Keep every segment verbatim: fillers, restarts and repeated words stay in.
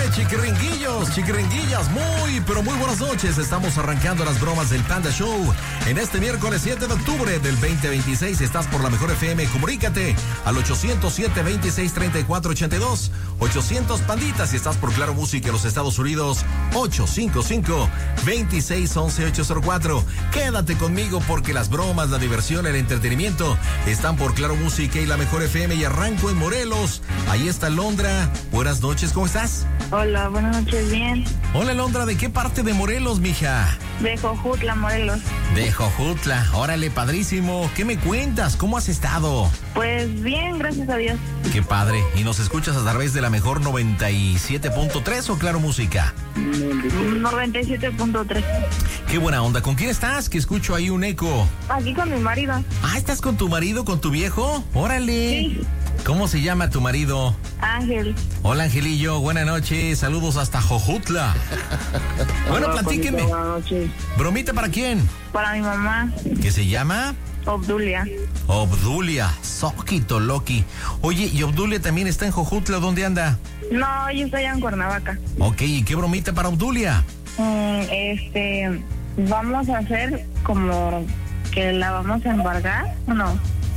chiquiringuillos, chiquiringuillas, muy, pero muy buenas noches. Estamos arrancando las bromas del Panda Show en este miércoles siete de octubre del veinte veintiséis. Estás por la Mejor F M, comunícate al ochocientos siete, veintiséis, treinta y cuatro ochenta y dos, ochocientos Panditas. Si estás por Claro Música en los Estados Unidos, ocho cinco cinco, veintiséis, once, ochocientos cuatro. Quédate conmigo porque las bromas, la diversión, el entretenimiento están por Claro Música y la Mejor F M. Y arranco en Morelos. Ahí está Londra. Buenas noches, ¿cómo estás? Hola, buenas noches, bien. Hola, Londra, ¿de qué parte de Morelos, mija? De Jojutla, Morelos. De Jojutla, órale, padrísimo. ¿Qué me cuentas? ¿Cómo has estado? Pues bien, gracias a Dios. Qué padre. ¿Y nos escuchas a través de la Mejor noventa y siete punto tres o Claro Música? noventa y siete punto tres. Qué buena onda. ¿Con quién estás? Que escucho ahí un eco. Aquí con mi marido. Ah, ¿estás con tu marido, con tu viejo? Órale. Sí. ¿Cómo se llama tu marido? Ángel. Hola, Angelillo. Buenas noches. Saludos hasta Jojutla. Bueno, Hola, platíqueme. Buenas noches. ¿Bromita para quién? Para mi mamá. ¿Qué se llama? Obdulia. Obdulia. Soquito Loki. Oye, ¿y Obdulia también está en Jojutla? ¿Dónde anda? No, yo estoy allá en Cuernavaca. Ok, ¿y qué bromita para Obdulia? Mm, este, vamos a hacer como que la vamos a embargar, ¿o no?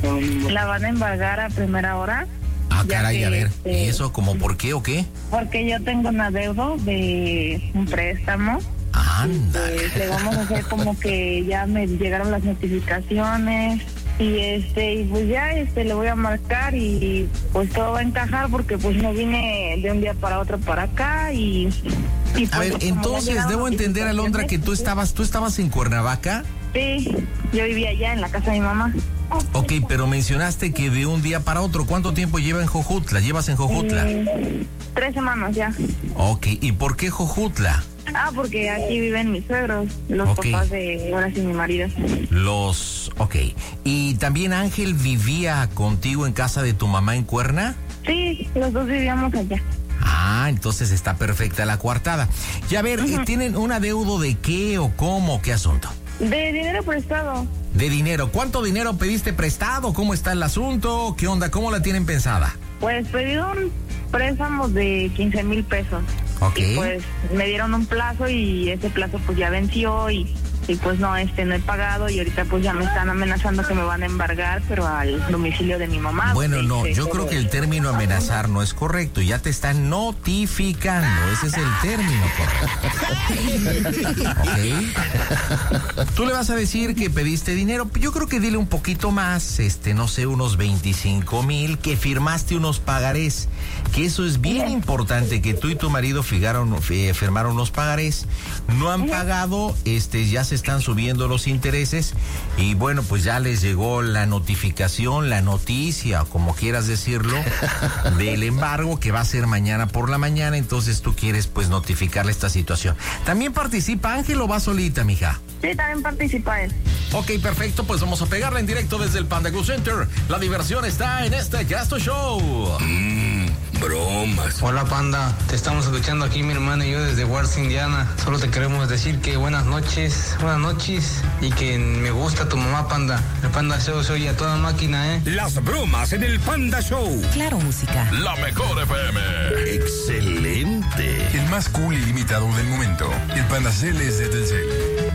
La van a embargar a primera hora. Ah, caray, que, a ver, este, ¿eso como por qué o qué? Porque yo tengo un adeudo de un préstamo. Ándale. Pues, le vamos a hacer como que ya me llegaron las notificaciones y este y pues ya este le voy a marcar y pues todo va a encajar porque pues no vine de un día para otro para acá y, y pues, A ver, como ya entonces llegaron debo entender, Alondra, que tú notificaciones, estabas, tú estabas en Cuernavaca. Sí, yo vivía allá en la casa de mi mamá. Ok, pero mencionaste que de un día para otro. ¿Cuánto tiempo lleva en Jojutla? ¿Llevas en Jojutla? Eh, tres semanas ya. Ok, ¿y por qué Jojutla? Ah, porque aquí viven mis suegros, los Ok. papás de ahora sí mi marido. Los... Ok. ¿Y también Ángel vivía contigo en casa de tu mamá en Cuerna? Sí, los dos vivíamos allá. Ah, entonces está perfecta la coartada. Y a ver, Ujú. ¿tienen un adeudo de qué o cómo? ¿Qué asunto? De dinero prestado. De dinero. ¿Cuánto dinero pediste prestado? ¿Cómo está el asunto? ¿Qué onda? ¿Cómo la tienen pensada? Pues pedí un préstamo de quince mil pesos. Ok. Y pues me dieron un plazo y ese plazo pues ya venció y, y pues no, este no he pagado y ahorita pues ya me están amenazando que me van a embargar, pero al domicilio de mi mamá. Bueno, porque no, dice yo creo que el término amenazar no es correcto. Ya te están notificando. Ese es el término correcto. ¿Ok? Tú le vas a decir que pediste dinero. Yo creo que dile un poquito más, este, no sé, unos veinticinco mil, que firmaste unos pagarés. Que eso es bien importante, que tú y tu marido fijaron, eh, firmaron unos pagarés. No han pagado, este, ya se están subiendo los intereses. Y bueno, pues ya les llegó la notificación, la noticia, o como quieras decirlo, del embargo que va a ser mañana por la mañana. Entonces tú quieres pues notificarle esta situación. ¿También participa Ángel o va solita, mija? Sí, también participa él. Ok, perfecto, pues vamos a pegarla en directo desde el Panda Go Center. La diversión está en este Gasto Show. Mmm, bromas. Hola Panda, te estamos escuchando aquí mi hermana y yo desde Wars, Indiana. Solo te queremos decir que buenas noches, buenas noches y que me gusta tu mamá Panda. El Panda Show se oye a toda máquina, ¿eh? Las bromas en el Panda Show. Claro Música. La Mejor F M. Excelente. El más cool y limitado del momento. El Pandacel es de Telcel.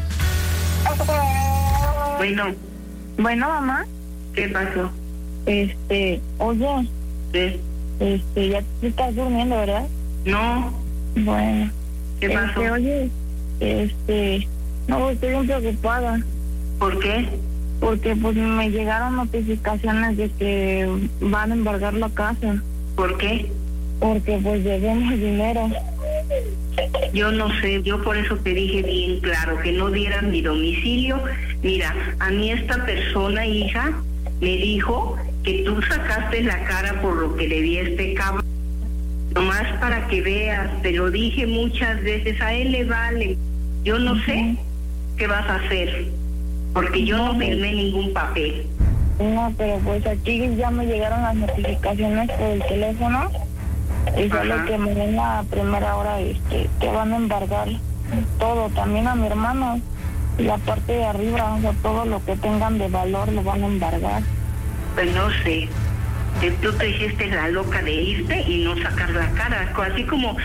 Bueno. Bueno, mamá. ¿Qué pasó? Este, oye, ¿Qué? este, ya te estás durmiendo, ¿verdad? No, Bueno. ¿qué pasó? Este, oye, este, no, estoy bien preocupada. ¿Por qué? Porque pues me llegaron notificaciones de que van a embargar la casa. ¿Por qué? Porque pues debemos dinero. Yo no sé, yo por eso te dije bien claro que no dieras mi domicilio. Mira, a mí esta persona, hija, me dijo que tú sacaste la cara por lo que le di a este cabrón. Nomás para que veas, te lo dije muchas veces, a él le vale. Yo no sé qué vas a hacer, porque yo no firmé ningún papel. No, pero pues aquí ya me llegaron las notificaciones por el teléfono y solo Ajá. que me den a primera hora este, que van a embargar todo, también a mi hermano, y la parte de arriba, o sea, todo lo que tengan de valor lo van a embargar. Pues no sé, que tú te hiciste la loca de irte y no sacar la cara, así como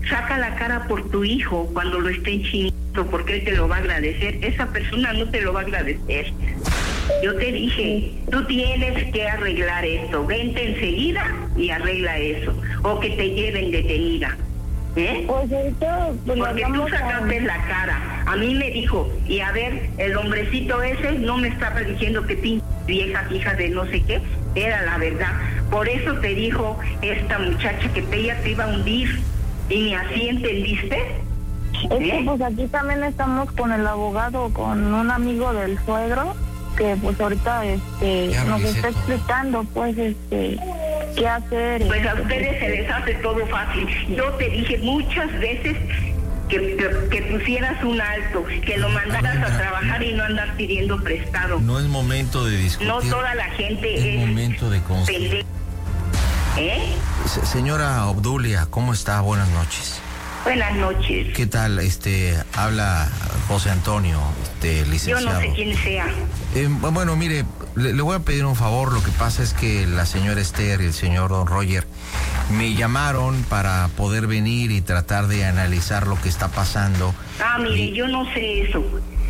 saca la cara por tu hijo cuando lo esté chinito, porque él te lo va a agradecer. Esa persona no te lo va a agradecer. Yo te dije, tú tienes que arreglar esto, vente enseguida y arregla eso, o que te lleven detenida. ¿Eh? Pues ahorita, pues, porque tú sacaste a... la cara. A mí me dijo, y a ver, el hombrecito ese no me estaba diciendo que pinche vieja hija de no sé qué, era la verdad. Por eso te dijo esta muchacha que ella te iba a hundir, y ni así entendiste. Es que ¿Eh? pues aquí también estamos con el abogado, con un amigo del suegro, que pues ahorita este nos está todo. explicando pues este qué hacer. Pues a ustedes se les hace todo fácil. Yo te dije muchas veces que, que, que pusieras un alto, que lo mandaras a, ver, a trabajar y no andar pidiendo prestado. No es momento de discutir. No toda la gente es, es momento de pendeja. ¿Eh? Se, señora Obdulia, ¿cómo está? Buenas noches. Buenas noches. ¿Qué tal? Este, habla José Antonio, este, licenciado. Yo no sé quién sea. Eh, bueno, mire, le, le voy a pedir un favor. Lo que pasa es que la señora Esther y el señor Don Roger me llamaron para poder venir y tratar de analizar lo que está pasando. Ah, mire, y... yo no sé eso.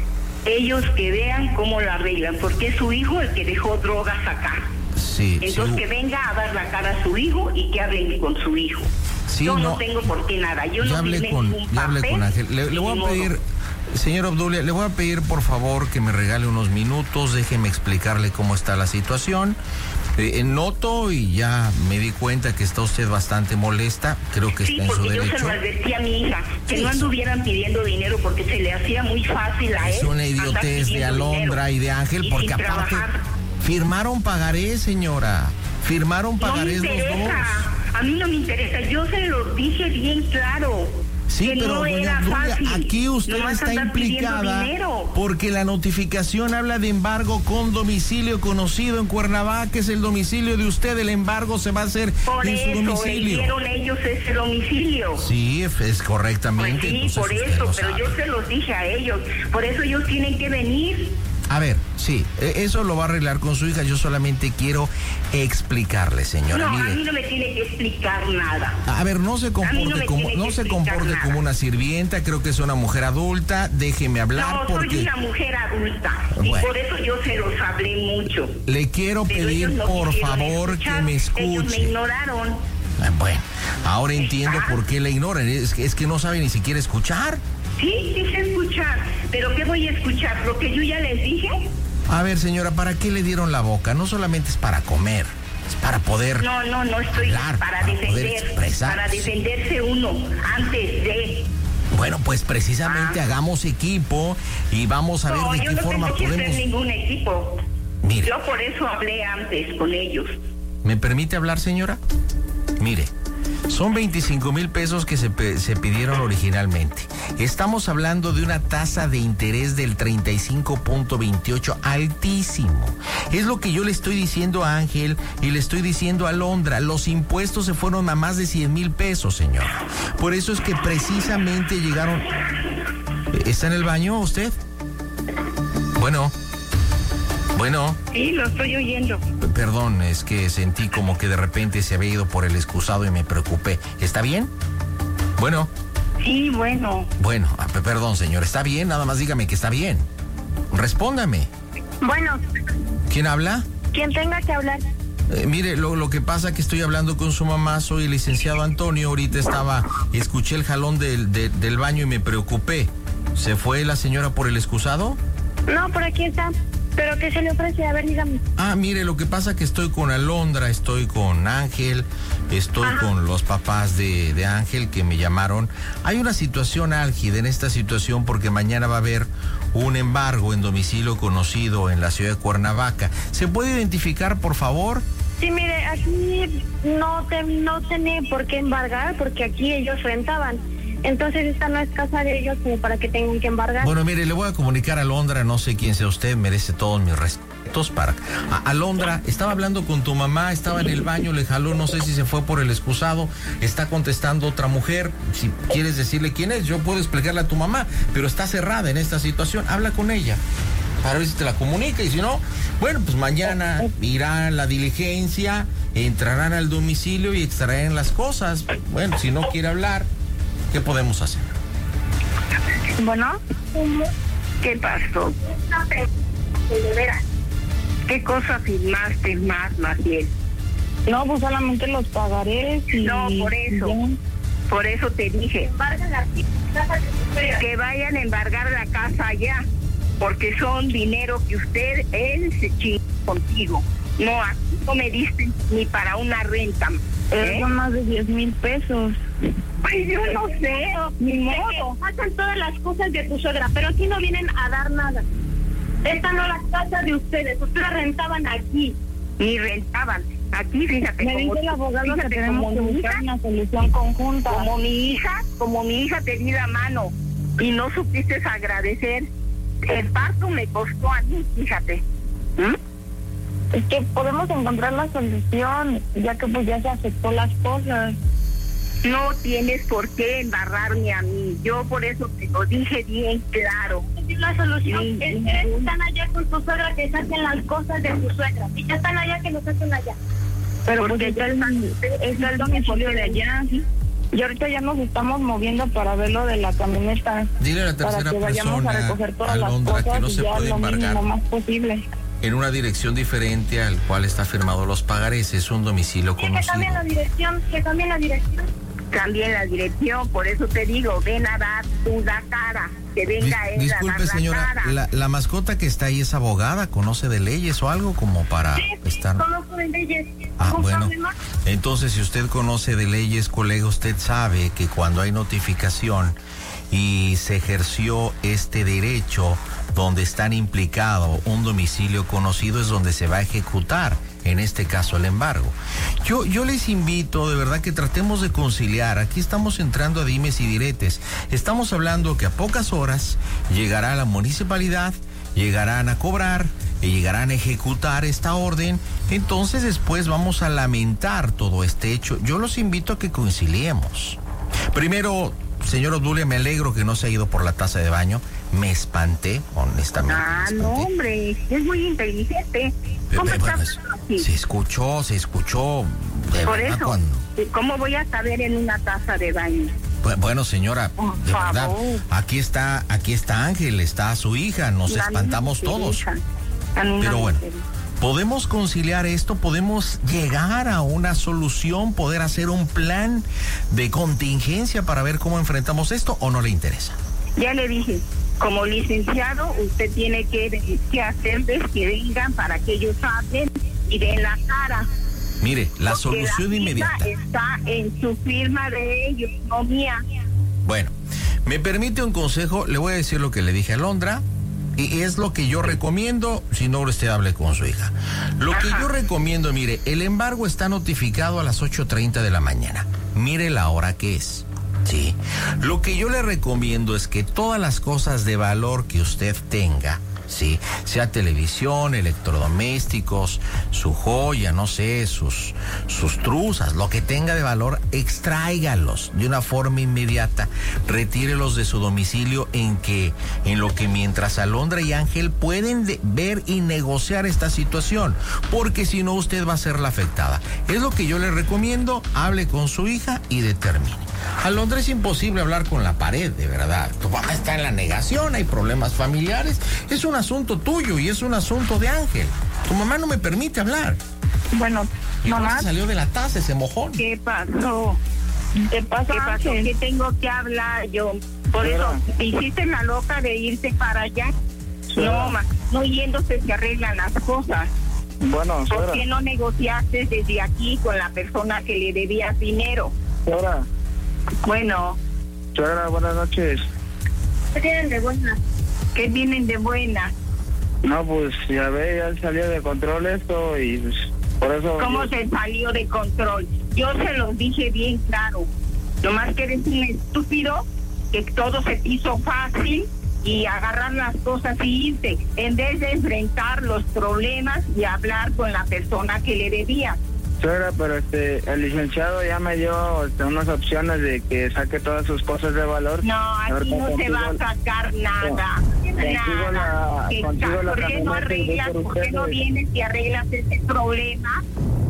Ellos que vean cómo lo arreglan, porque es su hijo el que dejó drogas acá. Sí. Entonces sí. que venga a dar la cara a su hijo y que hable con su hijo. Sí, yo no, no tengo por qué nada. Yo ya no hablé con, ningún ya hablé papel, con Ángel. Le, le voy a pedir, señor Obdulia, le voy a pedir por favor que me regale unos minutos, déjeme explicarle cómo está la situación. Eh, noto y ya me di cuenta que está usted bastante molesta, creo que sí, está en su derecho. Sí, porque yo se lo advertí a mi hija, que sí, no anduvieran pidiendo dinero porque se le hacía muy fácil a él. Es una idiotez de Alondra y de Ángel, y porque aparte trabajar. firmaron pagaré, señora, firmaron pagarés no me los dos. A mí no me interesa, yo se lo dije bien claro. Sí, que pero no doña era Obdulia, fácil. aquí usted no está implicada porque la notificación habla de embargo con domicilio conocido en Cuernavaca, es el domicilio de usted, el embargo se va a hacer por en eso, su domicilio. Por eso ellos ese domicilio. Sí, es correctamente. Pues sí, por eso, pero yo se los dije a ellos, por eso ellos tienen que venir. A ver, sí, eso lo va a arreglar con su hija. Yo solamente quiero explicarle, señora. No, Mire, a mí no me tiene que explicar nada. A ver, no se comporte no como no se comporte nada. como una sirvienta. Creo que es una mujer adulta. Déjeme hablar no, porque. soy una mujer adulta bueno. y por eso yo se los hablé mucho. Le quiero Pero pedir no por favor escuchar. que me escuche. Ellos me ignoraron. Bueno, ahora entiendo ¿Ah? por qué la ignoran. Es que es que no sabe ni siquiera escuchar. Sí, sí sé escuchar, pero ¿qué voy a escuchar? ¿Lo que yo ya les dije? A ver, señora, ¿para qué le dieron la boca? No solamente es para comer, es para poder No, no, no estoy hablar, para, para defender, para defenderse uno antes de... Bueno, pues precisamente ah. hagamos equipo y vamos a no, ver de qué no forma podemos... No, yo no podemos... ningún equipo. Mire. Yo por eso hablé antes con ellos. ¿Me permite hablar, señora? Mire. Son veinticinco mil pesos que se, se pidieron originalmente. Estamos hablando de una tasa de interés del treinta y cinco punto veintiocho, altísimo. Es lo que yo le estoy diciendo a Ángel y le estoy diciendo a Alondra. Los impuestos se fueron a más de cien mil pesos, señor. Por eso es que precisamente llegaron... ¿Está en el baño usted? Bueno... Bueno. Sí, lo estoy oyendo. Perdón, es que sentí como que de repente se había ido por el excusado y me preocupé. ¿Está bien? Bueno. Sí, bueno. Bueno, perdón, señor. ¿Está bien? Nada más dígame que está bien. Respóndame. Bueno. ¿Quién habla? Quien tenga que hablar. Eh, mire, lo, lo que pasa es que estoy hablando con su mamá, soy el licenciado Antonio. Ahorita estaba, escuché el jalón del, de, del baño y me preocupé. ¿Se fue la señora por el excusado? No, por aquí está. ¿Pero qué se le ofrece? A ver, dígame. Ah, mire, lo que pasa es que estoy con Alondra, estoy con Ángel, estoy Ajá. con los papás de, de Ángel que me llamaron. Hay una situación álgida en esta situación porque mañana va a haber un embargo en domicilio conocido en la ciudad de Cuernavaca. ¿Se puede identificar, por favor? Sí, mire, aquí no, te, no tiene por qué embargar porque aquí ellos rentaban. Entonces esta no es casa de ellos como para que tengan que embargar. Bueno, mire, le voy a comunicar a Alondra, no sé quién sea usted, merece todos mis respetos para... A Alondra, estaba hablando con tu mamá, estaba en el baño, le jaló, no sé si se fue por el excusado, está contestando otra mujer, si quieres decirle quién es, yo puedo explicarle a tu mamá, pero está cerrada en esta situación, habla con ella para ver si te la comunica y si no, bueno, pues mañana irán la diligencia, entrarán al domicilio y extraerán las cosas. Bueno, si no quiere hablar... ¿Qué podemos hacer? Bueno, ¿Qué pasó? de veras. ¿Qué cosa firmaste más, más bien? No, pues solamente los pagaré. Y... No, por eso. y Por eso te dije. embargan la casa de su suegra. Que vayan a embargar la casa allá, porque son dinero que usted, él se chingó contigo. No, aquí no me diste ni para una renta. ¿eh? Son más de diez mil pesos. Pues yo no sé, ni modo. Hacen todas las cosas de tu suegra, pero aquí no vienen a dar nada. Esta no es la casa de ustedes, ustedes rentaban aquí. Ni rentaban. Aquí, fíjate. Me como, dice el abogado que fíjate, tenemos como que mi buscar hija, una solución conjunta. como mi hija, como mi hija te di la mano y no supiste agradecer. El parto me costó a mí, fíjate. ¿Mm? Es que podemos encontrar la solución, ya que pues ya se aceptó las cosas. No tienes por qué embarrarme a mí. Yo por eso te lo dije bien claro. La solución Sí, es sí, que sí. están allá con tu suegra, que saquen las cosas de tu suegra. Y ya están allá, que los saquen allá. Pero Porque pues ya está el, están- está el domicilio de allá. Y ahorita ya nos estamos moviendo para ver lo de la camioneta. Dile a la Para tercera que vayamos a persona, recoger todas las Alondra, cosas que no y se ya puede lo mínimo embargar más posible. en una dirección diferente al cual está firmado los pagarés. Es un domicilio Sí, que cambien conocido. la dirección, que cambien la dirección. Cambié la dirección, por eso te digo, ven a dar tu la cara, que venga Dis- él a dar disculpe, la señora, cara. la, la mascota que está ahí es abogada, conoce de leyes o algo como para Sí, sí, estar... conozco de leyes. Ah, ¿Algún bueno. problema? Entonces, si usted conoce de leyes, colega, usted sabe que cuando hay notificación y se ejerció este derecho donde están implicado un domicilio conocido, es donde se va a ejecutar, en este caso, el embargo. Yo, yo les invito, de verdad, que tratemos de conciliar. Aquí estamos entrando a dimes y diretes. Estamos hablando que a pocas horas llegará la municipalidad, llegarán a cobrar y llegarán a ejecutar esta orden. Entonces después vamos a lamentar todo este hecho. Yo los invito a que conciliemos. Primero, señor Obdulia, me alegro que no se ha ido por la taza de baño. Me espanté, honestamente. Ah, me no, espanté. hombre, es muy inteligente. Pero, ¿Cómo pero, bueno, estás así? se escuchó, se escuchó. De Por verdad, eso, cuando- ¿cómo voy a saber en una taza de baño? Bu- Bueno, señora, Por de verdad, favor. aquí está, aquí está Ángel, está su hija, nos La espantamos niña me todos. interesa. A mí no Pero me bueno, interesa. podemos conciliar esto, podemos llegar a una solución, poder hacer un plan de contingencia para ver cómo enfrentamos esto, ¿o no le interesa? Ya le dije, como licenciado, usted tiene que, que hacerles que vengan para que ellos hablen y den la cara. Mire, la Porque solución la firma inmediata. está en su firma de ellos, no mía. Bueno, me permite un consejo, le voy a decir lo que le dije a Alondra, y es lo que yo recomiendo, si no usted hable con su hija. Lo que Ajá. yo recomiendo, mire, el embargo está notificado a las ocho treinta de la mañana. Mire la hora que es. Sí. Lo que yo le recomiendo es que todas las cosas de valor que usted tenga, sí, sea televisión, electrodomésticos, su joya, no sé, sus, sus truzas, lo que tenga de valor, extráigalos de una forma inmediata, retírelos de su domicilio en que, en lo que mientras Alondra y Ángel pueden de- ver y negociar esta situación, porque si no usted va a ser la afectada. Es lo que yo le recomiendo, hable con su hija y determine. Alondra, es imposible hablar con la pared, de verdad. Tu mamá está en la negación, hay problemas familiares. Es un asunto tuyo y es un asunto de Ángel. Tu mamá no me permite hablar. Bueno, Mi mamá, mamá se salió de la taza ese mojón. ¿Qué pasó? ¿qué pasa, ¿Qué pasó? Ángel? ¿Qué tengo que hablar yo? Por eso, ¿te hiciste la loca de irte para allá? No, ma, no yéndose se arreglan las cosas. Bueno, ¿Por suegra, qué no negociaste desde aquí con la persona que le debías dinero? suegra, Bueno, suegra, buenas noches. ¿Qué tienen de buena? ¿qué vienen de buena? No, pues ya ve, ya salió de control esto y pues, por eso... ¿Cómo se salió de control? Yo se los dije bien claro. Nomás que eres un estúpido, que todo se te hizo fácil y agarrar las cosas y irte, en vez de enfrentar los problemas y hablar con la persona que le debía. Suegra, pero este, el licenciado ya me dio este, unas opciones de que saque todas sus cosas de valor. No, aquí Ahorita no se va a contigo- sacar nada. contigo Nada. la- Que contigo está- la ¿Por qué no camioneta y voy arreglas? por ¿Por qué no ustedes. vienes y arreglas ese problema?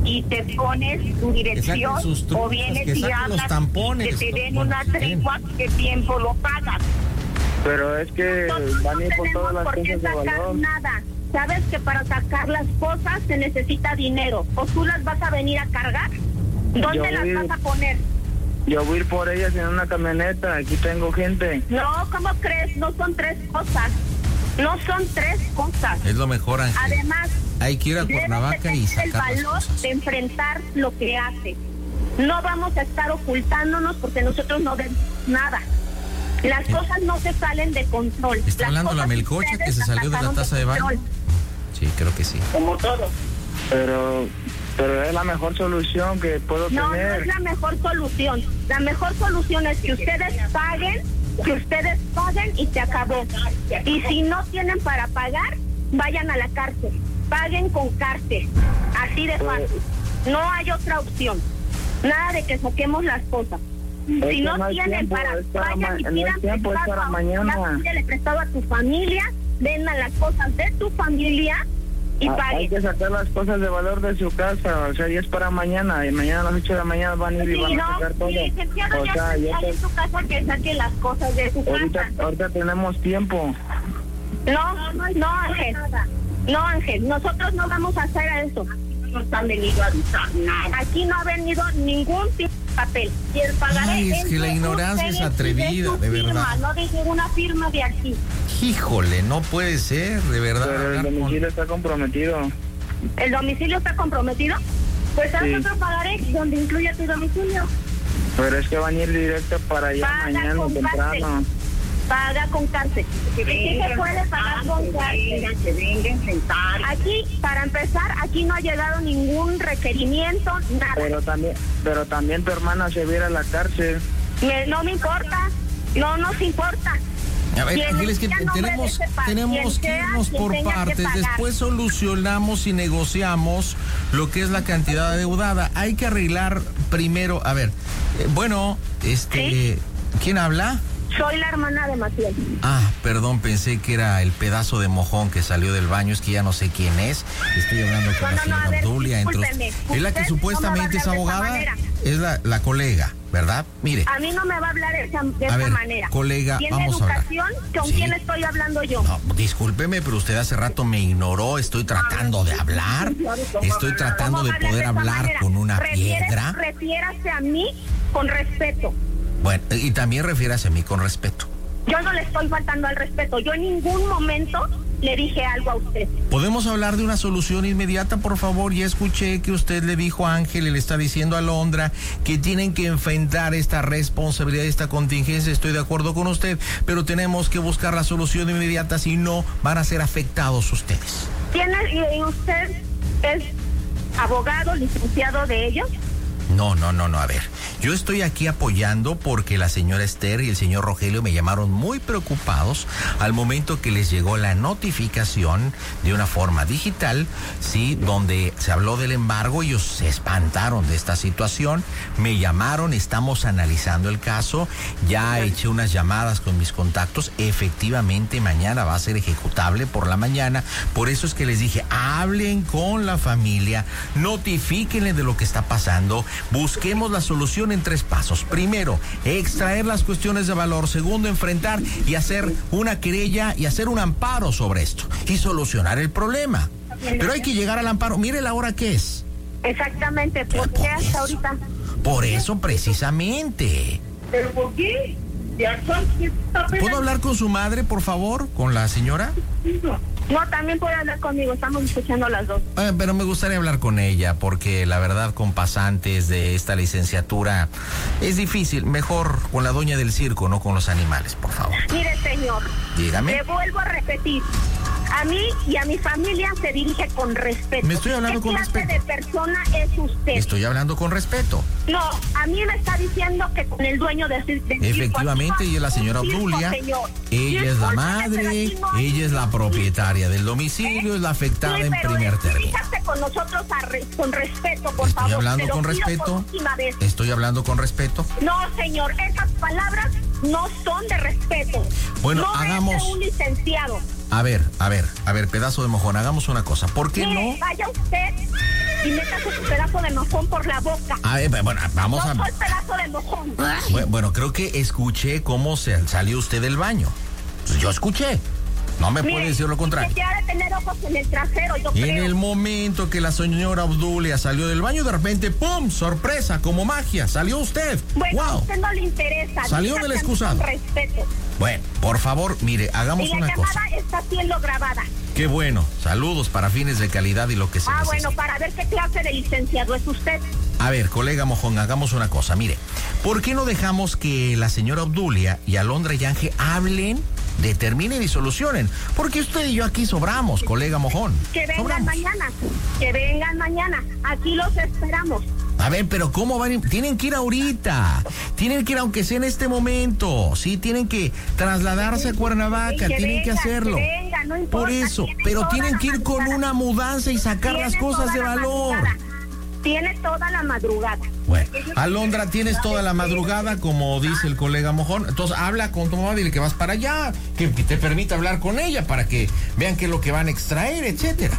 y te pones tu dirección sus trucos, o vienes que y saquen los hablas tampones, que te den bueno, una tregua, ¿qué tiempo lo pagas? Pero es que Nosotros van a ir no por tenemos todas las por qué cosas de sacar valor. nada. Sabes que para sacar las cosas se necesita dinero. ¿O tú las vas a venir a cargar? ¿Dónde Yo las voy- vas a poner? Yo voy a ir por ellas en una camioneta, aquí tengo gente. No, ¿cómo crees? No son tres cosas. No son tres cosas. Es lo mejor, Ángel. Además, Hay que ir a debes de Cuernavaca y tener el sacar las valor cosas. de enfrentar lo que hace. No vamos a estar ocultándonos porque nosotros no vemos nada. Las cosas no se salen de control. ¿Está Las hablando la cosas melcocha ustedes que se salió de la sacaron taza de baño? control, Sí, creo que sí. Como todo. Pero, pero es la mejor solución que puedo No, no tener. es la mejor solución. La mejor solución es que ustedes paguen, que ustedes paguen y se acabó. Y si no tienen para pagar, vayan a la cárcel. Paguen con cárcel. Así de fácil. No hay otra opción. Nada de que saquemos las cosas. Es Si que no no hay tienen tiempo, para, es para vayan ma- y no hay pidan tiempo, es prestado para a- mañana. pídele prestado a tu familia, vendan las cosas de tu familia y Ah, Hay paguen. que sacar las cosas de valor de su casa, o sea, y es para mañana, y mañana a las ocho de la mañana van a ir y Sí, van a no, sacar todo. mi licenciado O ya sea, está ya ahí en te- su casa que saque las cosas de su ahorita, casa. ahorita tenemos tiempo. No, no, Ángel. No, Ángel, nosotros no vamos a hacer eso. No han venido a avisar nada. Aquí no ha venido ningún tipo de papel. Y el pagaré Ay, es que la de ignorancia es ustedes y atrevida, su de firma, verdad. no dice una firma de aquí. Híjole, no puede ser, de verdad. Pero el hablar con- domicilio está comprometido. ¿El domicilio está comprometido? Pues haz Sí. otro pagaré donde incluya tu domicilio. Pero es que van a ir directo para allá Paga mañana con temprano. Paga con cárcel. Sí se puede pagar con cárcel. Que vengan sentar. Aquí, para empezar, aquí no ha llegado ningún requerimiento, nada. Pero también, pero también tu hermana se va a ir a la cárcel. Me- no me importa, no nos importa. A ver, Quien Ángeles, que sea nombre de tenemos, ese pa- tenemos quien que sea, irnos quien por tenga que partes. pagar. Después solucionamos y negociamos lo que es la cantidad adeudada. Hay que arreglar primero. A ver, eh, bueno, este, ¿quién habla? Soy la hermana de Maciel. Ah, perdón, pensé que era el pedazo de mojón que salió del baño, es que ya no sé quién es. Estoy hablando con No, la no, no, a señora ver, Obdulia. Entre discúlpeme. usted- es la que Usted no supuestamente me es va a hablar de esa abogada, manera. es la, la colega, ¿verdad? Mire, A mí no me va a hablar de esa, de A esa ver, manera. colega, ¿Tiene vamos a hablar. educación? ¿Con Sí. quién estoy hablando yo? no, discúlpeme, pero usted hace rato me ignoró, estoy tratando de hablar, estoy tratando ¿Cómo de hablas poder esa hablar manera? con una Refiere- piedra. Refiérase a mí con respeto. Bueno, y también refiérase a mí con respeto. Yo no le estoy faltando al respeto. Yo en ningún momento le dije algo a usted. ¿Podemos hablar de una solución inmediata, por favor? Ya escuché que usted le dijo a Ángel y le está diciendo a Londra que tienen que enfrentar esta responsabilidad, esta contingencia. Estoy de acuerdo con usted, pero tenemos que buscar la solución inmediata, si no van a ser afectados ustedes. ¿Tiene, y usted es abogado, licenciado de ellos? No, no, no, no, a ver. Yo estoy aquí apoyando porque la señora Esther y el señor Rogelio me llamaron muy preocupados al momento que les llegó la notificación de una forma digital, sí, donde se habló del embargo. Ellos se espantaron de esta situación, me llamaron, estamos analizando el caso, ya eché unas llamadas con mis contactos, efectivamente mañana va a ser ejecutable por la mañana, por eso es que les dije, hablen con la familia, notifíquenle de lo que está pasando, busquemos la solución en tres pasos. Primero, extraer las cuestiones de valor. Segundo, enfrentar y hacer una querella y hacer un amparo sobre esto y solucionar el problema. Pero hay que llegar al amparo. Mire la hora que es. Exactamente. ¿Por qué hasta ahorita? Por eso precisamente. ¿Pero por qué? Ya son- ¿Puedo hablar con su madre, por favor? ¿Con la señora? No, también puede hablar conmigo. Estamos escuchando las dos. Eh, pero me gustaría hablar con ella porque la verdad con pasantes de esta licenciatura es difícil. Mejor con la doña del circo, no con los animales, por favor. Mire, señor. Dígame. Le vuelvo a repetir. A mí y a mi familia se dirige con respeto. Me estoy hablando ¿Qué con clase respeto. de persona es usted? Estoy hablando con respeto. No, a mí me está diciendo que con el dueño de, de Efectivamente, ella es la señora Obdulia. Ella es la madre, ella es la propietaria del domicilio, es la afectada en primer término. Fíjate con nosotros a re- con respeto, por Estoy favor. hablando te lo con pido por respeto. última vez. Estoy hablando con respeto. No, señor, esas palabras no son de respeto. Bueno, no hagamos- es de un licenciado. A ver, a ver, a ver, pedazo de mojón, hagamos una cosa. ¿Por qué Mire, no? vaya usted y metas ese pedazo de mojón por la boca. A ver, bueno, vamos no a... soy pedazo de mojón. Bueno, bueno, creo que escuché cómo se salió usted del baño. Pues yo escuché. No me Mire, puede decir lo contrario. Que ya de tener ojos en el trasero, yo En creo. el momento que la señora Obdulia salió del baño, de repente, ¡pum! Sorpresa, como magia, salió usted. Bueno, ¡Wow! a usted no le interesa. Salió Dígame del excusado. Con respeto. Bueno, por favor, mire, hagamos Y la una llamada cosa. está siendo grabada. Qué bueno. Saludos para fines de calidad y lo que se Ah, necesite. bueno, para ver qué clase de licenciado es usted. A ver, colega Mojón, hagamos una cosa. Mire, ¿por qué no dejamos que la señora Obdulia y Alondra Yange hablen, determinen y solucionen? Porque usted y yo aquí sobramos, colega Mojón. Que vengan Sobramos. mañana. Que vengan mañana. Aquí los esperamos. A ver, pero ¿cómo van? a ir? Tienen que ir ahorita. Tienen que ir aunque sea en este momento. Sí, tienen que trasladarse a Cuernavaca. Que tienen que vengan, hacerlo. que vengan, no importa, Por eso, tienen pero toda tienen la que ir con madrugada. una mudanza y sacar las Tiene cosas toda de la valor. madrugada. Tiene toda la madrugada. Bueno, Alondra, tienes toda la madrugada, como dice el colega Mojón. Entonces habla con tu mamá, dile que vas para allá, que te permita hablar con ella para que vean qué es lo que van a extraer, etcétera.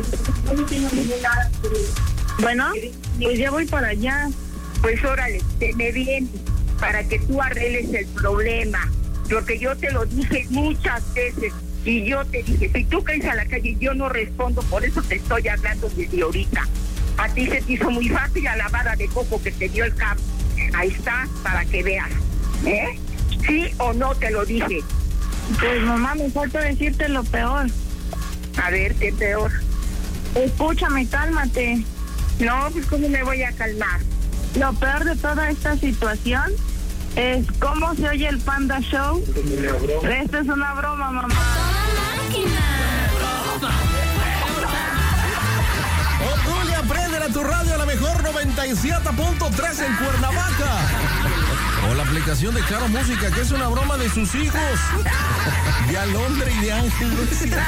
Bueno, pues ya voy para allá. Pues órale, me bien para que tú arregles el problema. Porque yo te lo dije muchas veces y yo te dije, si tú caes a la calle, yo no respondo, por eso te estoy hablando desde ahorita. A ti se te hizo muy fácil la lavada de coco que te dio el C A M. Ahí está, para que veas. ¿Eh? ¿Sí o no te lo dije? Pues mamá, me falta decirte lo peor. A ver, ¿qué peor? Escúchame, cálmate. No, pues ¿cómo me voy a calmar? Lo peor de toda esta situación es cómo se oye el Panda Show. Esto es una broma, mamá. Obdulia, prende a tu radio a la mejor noventa y siete punto tres en Cuernavaca. O la aplicación de Claro Música, que es una broma de sus hijos. De Alondra y de Ángel Lucia.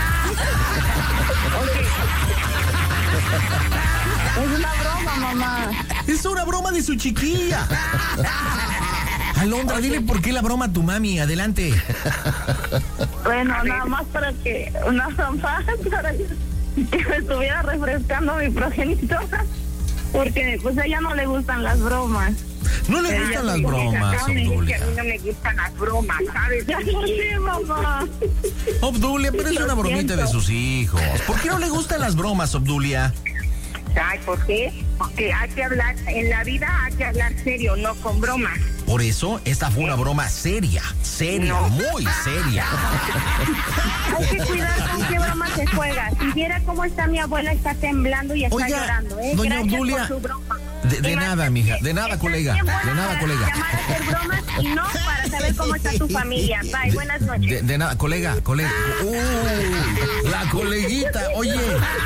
Es una broma, mamá. Es una broma de su chiquilla. Alondra, dile por qué la broma a tu mami. Adelante. Bueno, nada más para que una mamá para que me estuviera refrescando mi progenitora, porque pues a ella no le gustan las bromas. No le Pero gustan ya las sé que bromas, Acá me dice que Obdulia. a mí no me gustan las bromas, ¿sabes? Ya lo sé, mamá. Obdulia, pero es Lo una bromita siento. de sus hijos. ¿Por qué no le gustan las bromas, Obdulia? Ay, ¿por qué? Porque hay que hablar, en la vida hay que hablar serio, no con bromas. Por eso, esta fue una broma seria, seria, No. muy seria. Hay que cuidar con qué broma se juega. Si viera cómo está mi abuela, está temblando y está Oiga, llorando. ¿eh? doña Gracias Obdulia, por su broma. de- de Y más nada, que mija, de nada, estás colega, bien de buena nada, para colega. llamar a hacer bromas y no para saber cómo está tu familia. Bye, buenas noches. De, de nada, colega, colega. Uh, la coleguita, oye.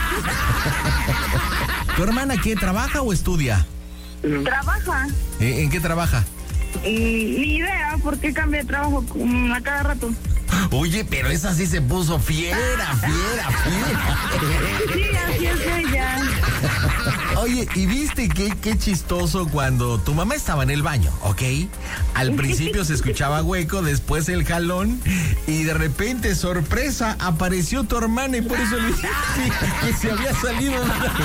¿Tu hermana qué, trabaja o estudia? Trabaja. ¿Eh, ¿En qué trabaja? Y ni idea por qué cambia de trabajo mm, a cada rato. Oye, pero esa sí se puso fiera, fiera, fiera. Sí, así es ella. Oye, ¿y viste qué, qué chistoso cuando tu mamá estaba en el baño, ok? Al principio se escuchaba hueco, después el jalón, y de repente, sorpresa, apareció tu hermana y por eso le dije que se había salido.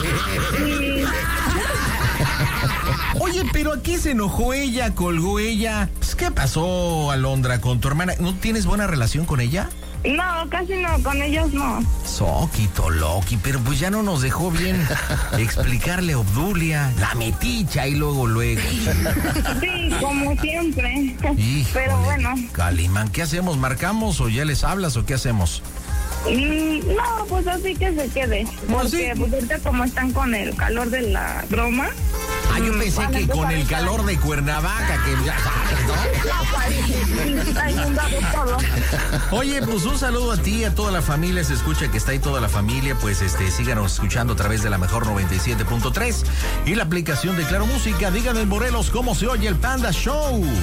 Oye, pero aquí se enojó ella, colgó ella. Pues, ¿qué pasó, Alondra, con tu hermana? ¿No tienes buena relación con ella? No, casi no, con ellos no. Soquito, Loki, pero pues ya no nos dejó bien explicarle a Obdulia, la meticha y luego, luego. Sí, como siempre. Híjole, Pero bueno. Calimán, ¿qué hacemos? ¿Marcamos o ya les hablas o qué hacemos? Mm, no, pues así que se quede. Pues sí. Porque pues ahorita como están con el calor de la broma. Ah, yo mm, pensé van a que empezar con a el estar- calor de Cuernavaca, que ya sabes, ¿no? Está inundado todo. Oye, pues un saludo a ti, a toda la familia, se escucha que está ahí toda la familia, pues este, síganos escuchando a través de la mejor noventa y siete punto tres y la aplicación de Claro Música. Díganme en Morelos cómo se oye el Panda Show.